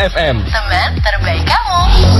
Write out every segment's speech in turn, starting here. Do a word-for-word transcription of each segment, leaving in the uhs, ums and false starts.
F M, teman terbaik kamu.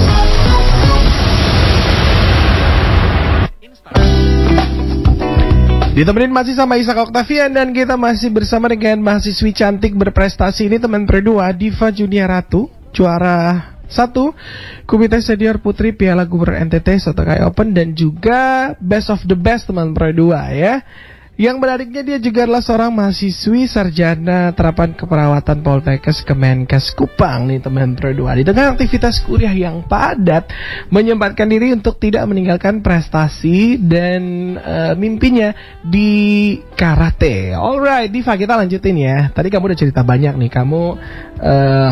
Ditemenin masih sama Ishak Octavian dan kita masih bersama dengan mahasiswi cantik berprestasi ini, teman berdua, Diva Junia Ratu, juara satu Komite Senior Putri Piala Gubernur N T T Sotokai Open, dan juga Best of the Best teman berdua ya. Yang menariknya dia juga adalah seorang mahasiswi sarjana terapan keperawatan Poltekkes Kemenkes Kupang nih teman berdua. Di tengah aktivitas kuliah yang padat, menyempatkan diri untuk tidak meninggalkan prestasi dan uh, mimpinya di karate. Alright, Diva, kita lanjutin ya. Tadi kamu udah cerita banyak nih, kamu uh,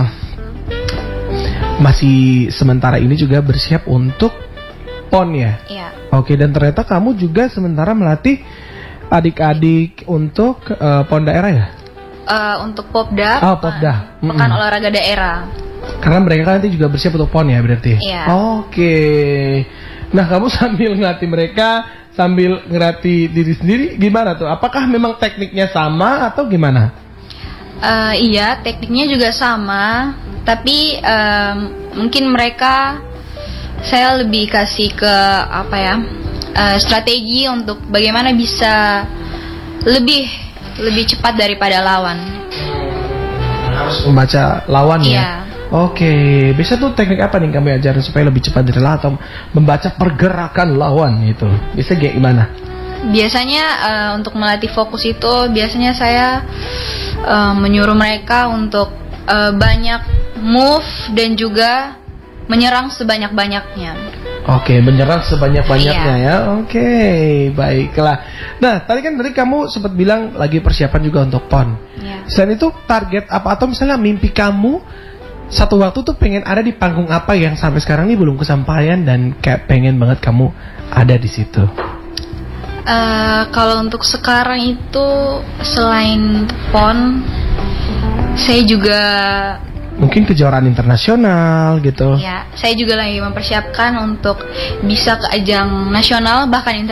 masih sementara ini juga bersiap untuk PON ya? Iya. Oke, dan ternyata kamu juga sementara melatih adik-adik untuk uh, PON daerah ya? Uh, untuk Popda, Oh, Popda. Pekan Mm-mm. Olahraga Daerah. Karena mereka kan nanti juga bersiap untuk PON ya berarti? Iya. Oke. Nah, kamu sambil ngelatih mereka, sambil ngelatih diri sendiri, gimana tuh? Apakah memang tekniknya sama atau gimana? Uh, iya, tekniknya juga sama, tapi um, mungkin mereka saya lebih kasih ke apa ya? Uh, strategi untuk bagaimana bisa lebih lebih cepat daripada lawan. Harus membaca lawan ya? Iya. Oke, bisa tuh teknik apa nih kamu ajarin supaya lebih cepat dari lawan atau membaca pergerakan lawan gitu? Bisa kayak gimana? Biasanya uh, untuk melatih fokus itu biasanya saya uh, menyuruh mereka untuk uh, banyak move dan juga menyerang sebanyak-banyaknya. Oke, menyerang sebanyak-banyaknya Iya. ya. Oke, baiklah. Nah, tadi kan tadi kamu sempat bilang lagi persiapan juga untuk PON. Iya. Selain itu target apa atau misalnya mimpi kamu satu waktu tuh pengen ada di panggung apa yang sampai sekarang ini belum kesampaian dan kayak pengen banget kamu ada di situ? Uh, kalau untuk sekarang itu selain PON, saya juga Mungkin kejuaraan internasional gitu. ya, saya juga lagi mempersiapkan untuk bisa ke ajang nasional bahkan